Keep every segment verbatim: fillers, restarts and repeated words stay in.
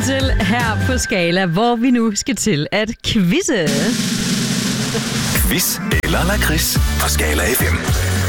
Til her på Skala, hvor vi nu skal til at quizze. Quiz eller lakrids på Skala F M.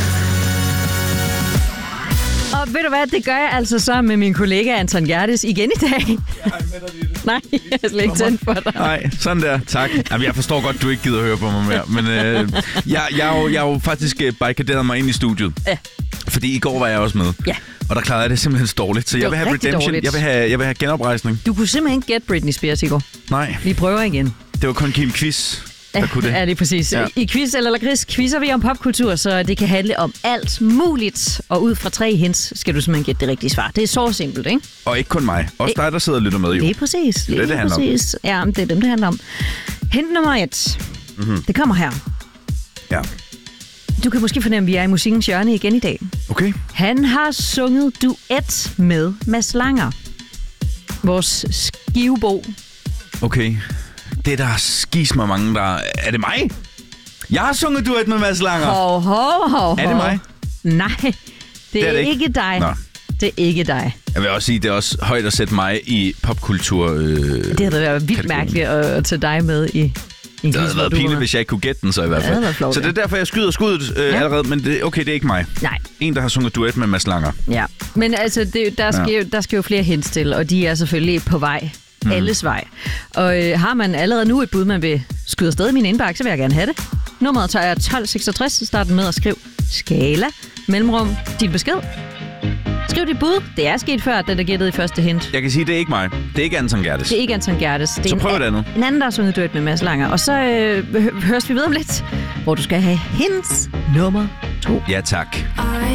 Og ved du hvad, det gør jeg altså sammen med min kollega Anton Gerdes igen i dag. Nej, jeg er slet ikke tændt for dig. Nej, sådan der. Tak. Jamen, jeg forstår godt, du ikke gider at høre på mig mere. Men øh, jeg, jeg, har jo, jeg har jo faktisk barrikaderet mig ind i studiet. Ja. Fordi i går var jeg også med. Ja. Og der klarede jeg det simpelthen dårligt. Så jeg vil have redemption. Jeg vil have, jeg vil have genoprejsning. Du kunne simpelthen ikke gætte Britney Spears i går. Nej. Vi prøver igen. Det var kun Kim Quiz, der Ja, kunne det. er det præcis. Ja. I quiz eller lakrids quizzer vi om popkultur, så det kan handle om alt muligt. Og ud fra tre hints skal du simpelthen gætte det rigtige svar. Det er så simpelt, ikke? Og ikke kun mig. Også dig, der sidder og lytter med, jo. Det er præcis. Det er det, det handler præcis. om. Ja, det er dem, det handler om. Hint nummer et. Mm-hmm. Det kommer her. Ja. Du kan måske fornemme, at vi er i musikkens hjørne igen i dag. Okay. Han har sunget duet med Mads Langer. Vores skivebo. Okay. Det er der skis mig mange, der... Er det mig? Jeg har sunget duet med Mads Langer. Hov, hov, hov, Er det mig? Nej, det, det er, er det ikke, ikke dig. Nå. Det er ikke dig. Jeg vil også sige, det er også højt at sætte mig i popkultur. Øh, Det havde været vildt mærkeligt at tage dig med i, i en Det havde quiz, været hvor du pinligt, var- hvis jeg ikke kunne gætte den, så i hvert Ja, det havde fald. været flot, Så det er derfor, jeg skyder skuddet øh, Ja. allerede. Men det, okay, det er ikke mig. Nej. En, der har sunget duet med Mads Langer. Ja, men altså, det, der, skal, ja. der skal jo flere hints til, og de er selvfølgelig på vej. Mm. Alles vej. Og øh, har man allerede nu et bud, man vil skyde afsted i min indbakke, så vil jeg gerne have det. Nummeret tager jeg tolv seksogtres, start med at skrive Skala, mellemrum, din besked. Skriv dit bud. Det er sket før, at den er gættet i første hint. Jeg kan sige, det er ikke mig. Det er ikke Anton Gerdes. Det er ikke Anton Gerdes. Det er Så en prøv a- et andet. En anden, der har sunget duet med Mads Langer. Og så øh, hø- høres vi ved om lidt, hvor du skal have hints nummer to. Ja, tak.